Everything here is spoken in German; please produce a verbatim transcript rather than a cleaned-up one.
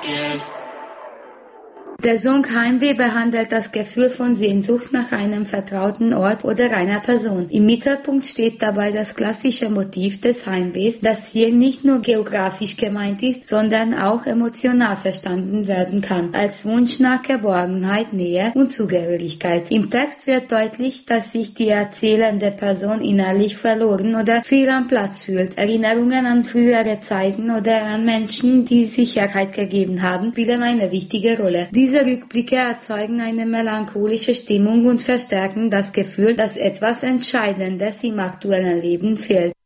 Der Song Heimweh behandelt das Gefühl von Sehnsucht nach einem vertrauten Ort oder einer Person. Im Mittelpunkt steht dabei das klassische Motiv des Heimwehs, das hier nicht nur geografisch gemeint ist, sondern auch emotional verstanden werden kann, als Wunsch nach Geborgenheit, Nähe und Zugehörigkeit. Im Text wird deutlich, dass sich die erzählende Person innerlich verloren oder fehl am Platz fühlt. Erinnerungen an frühere Zeiten oder an Menschen, die Sicherheit gegeben haben, spielen eine wichtige Rolle. Diese Rückblicke erzeugen eine melancholische Stimmung und verstärken das Gefühl, dass etwas Entscheidendes im aktuellen Leben fehlt.